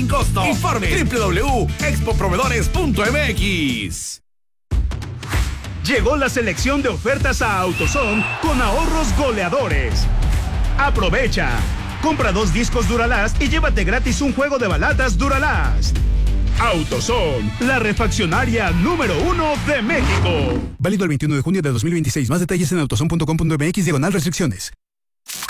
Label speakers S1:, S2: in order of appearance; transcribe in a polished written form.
S1: costo. Informe www.expoproveedores.mx.
S2: Llegó la selección de ofertas a AutoZone con ahorros goleadores. Aprovecha. Compra 2 discos Duralast y llévate gratis un juego de balatas Duralast. AutoZone, la refaccionaria número 1 de México.
S3: Válido el 21 de junio de 2026. Más detalles en autozone.com.mx/restricciones.